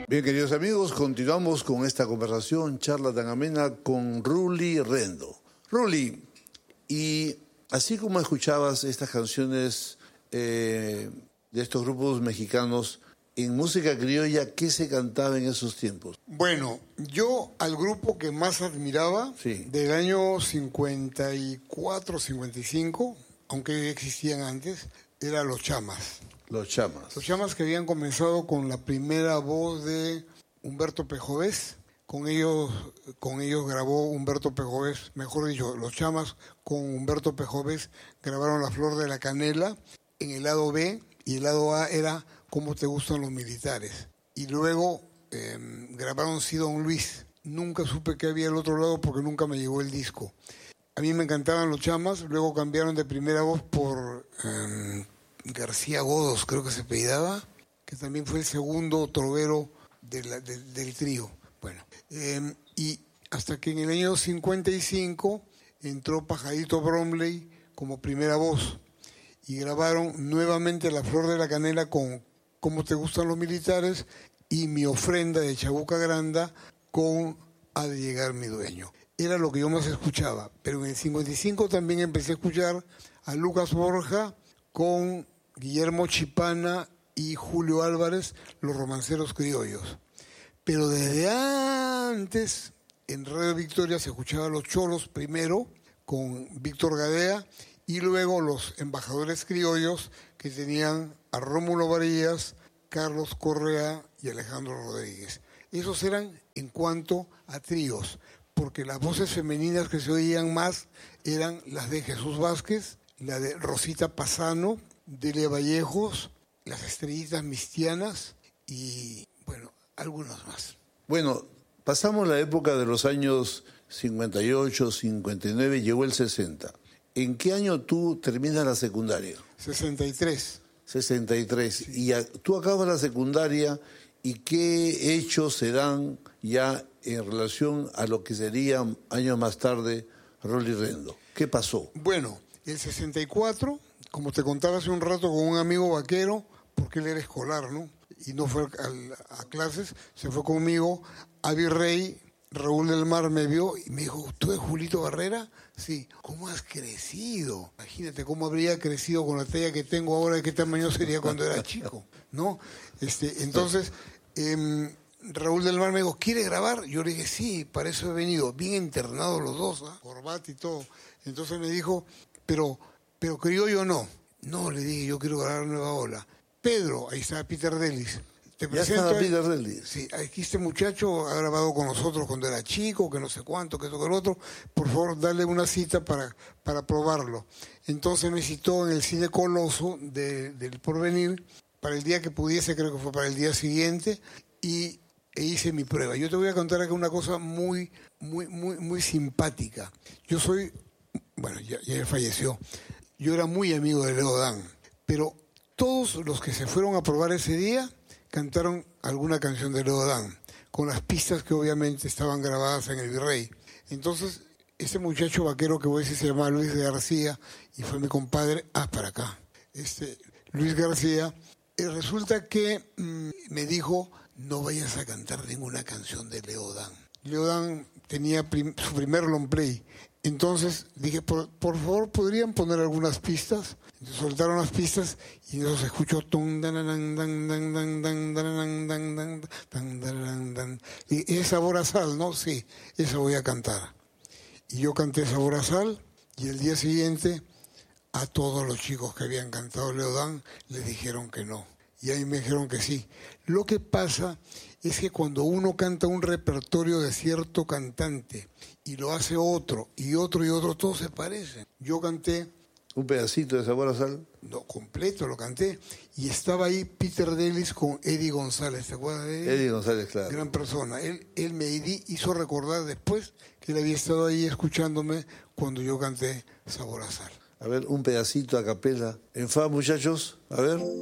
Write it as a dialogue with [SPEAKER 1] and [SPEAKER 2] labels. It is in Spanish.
[SPEAKER 1] Bien, queridos amigos, continuamos con esta conversación, charla tan amena con Rully Rendo. Rully, y así como escuchabas estas canciones de estos grupos mexicanos, en música criolla, ¿qué se cantaba en esos tiempos?
[SPEAKER 2] Bueno, yo al grupo que más admiraba,
[SPEAKER 1] Sí.
[SPEAKER 2] del año 54, 55, aunque existían antes, eran los Chamas.
[SPEAKER 1] Los Chamas.
[SPEAKER 2] Los Chamas que habían comenzado con la primera voz de Humberto Pejovés. Con ellos grabó Humberto Pejovés, mejor dicho, los Chamas con Humberto Pejovés grabaron La Flor de la Canela en el lado B, y el lado A era Cómo te gustan los militares. Y luego grabaron Sí, Don Luis. Nunca supe que había el otro lado porque nunca me llegó el disco. A mí me encantaban los Chamas, luego cambiaron de primera voz por García Godos, creo que se apellidaba, que también fue el segundo trovero del trío. Bueno, y hasta que en el año 55 entró Pajarito Bromley como primera voz y grabaron nuevamente La Flor de la Canela con Cómo te gustan los militares y Mi ofrenda de Chabuca Granda con Ha de llegar mi dueño. Era lo que yo más escuchaba, pero en el 55 también empecé a escuchar a Lucas Borja con Guillermo Chipana y Julio Álvarez, Los Romanceros Criollos. Pero desde antes, en Radio Victoria se escuchaba a Los Cholos primero, con Víctor Gadea, y luego Los Embajadores Criollos, que tenían a Rómulo Varillas, Carlos Correa y Alejandro Rodríguez. Esos eran en cuanto a tríos, porque las voces femeninas que se oían más eran las de Jesús Vázquez, la de Rosita Pasano, Delia Vallejos, las Estrellitas Mistianas y, bueno, algunos más.
[SPEAKER 1] Bueno, pasamos la época de los años 58, 59, llegó el 60. ¿En qué año tú terminas la secundaria?
[SPEAKER 2] 63.
[SPEAKER 1] 63.
[SPEAKER 2] Sí.
[SPEAKER 1] Y tú acabas la secundaria, ¿y qué hechos se dan ya en relación a lo que sería años más tarde Rully Rendo? ¿Qué pasó?
[SPEAKER 2] Bueno, el 64, como te contaba hace un rato con un amigo vaquero, porque él era escolar, ¿no? Y no fue a clases, se fue conmigo a Virrey. Raúl del Mar me vio y me dijo, ¿tú eres Julito Barrera? Sí. ¿Cómo has crecido? Imagínate cómo habría crecido con la talla que tengo ahora, de qué tamaño sería cuando era chico, ¿no? Entonces, Raúl del Mar me dijo, ¿quiere grabar? Yo le dije, sí, para eso he venido. Bien internados los dos, ¿eh? Corbata y todo. Entonces me dijo, pero criollo no. No, le dije, yo quiero grabar Nueva Ola. Pedro, ahí está Peter Delis. Te
[SPEAKER 1] ¿Ya estaba Peter Delis?
[SPEAKER 2] Sí, aquí este muchacho ha grabado con nosotros cuando era chico, que no sé cuánto, que esto, que lo otro. Por favor, dale una cita para probarlo. Entonces me citó en el Cine Coloso del Porvenir para el día que pudiese, creo que fue para el día siguiente, e hice mi prueba. Yo te voy a contar acá una cosa muy, muy, muy, muy simpática. Yo soy, bueno, ya él falleció. Yo era muy amigo de Leo Dan, pero todos los que se fueron a probar ese día cantaron alguna canción de Leo Dan, con las pistas que obviamente estaban grabadas en el Virrey. Entonces, ese muchacho vaquero que voy a decir se llamaba Luis García, y fue mi compadre, para acá, Luis García, resulta que me dijo, no vayas a cantar ninguna canción de Leo Dan. Leo Dan tenía su primer long play. Entonces dije, por favor, ¿podrían poner algunas pistas? Entonces soltaron las pistas y yo se escuchó y es Sabor a Sal, ¿no? Sí, esa voy a cantar. Y yo canté Sabor a Sal, y el día siguiente a todos los chicos que habían cantado Leo Dan les dijeron que no. Y ahí me dijeron que sí. Lo que pasa es que cuando uno canta un repertorio de cierto cantante y lo hace otro, y otro, y otro, todos se parecen. Yo canté...
[SPEAKER 1] ¿Un pedacito de Sabor a Sal?
[SPEAKER 2] No, completo lo canté. Y estaba ahí Peter Delis con Eddie González. ¿Te acuerdas de él?
[SPEAKER 1] Eddie González, claro.
[SPEAKER 2] Gran persona. Él me hizo recordar después que él había estado ahí escuchándome cuando yo canté Sabor a Sal.
[SPEAKER 1] A ver, un pedacito a capela. En fa, muchachos. A ver.